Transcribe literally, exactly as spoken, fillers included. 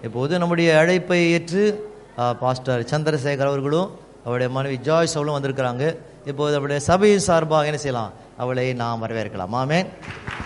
இப்போது நம்முடைய அழைப்பை ஏற்று பாஸ்டர் சந்திரசேகர் அவர்களும் அவருடைய மனைவி ஜாய்ஸ் அவளும் வந்திருக்கிறாங்க. இப்போது அவருடைய சபையின் சார்பாக என்ன செய்யலாம், அவளை நாம் வரவேற்கலாம். ஆமென்.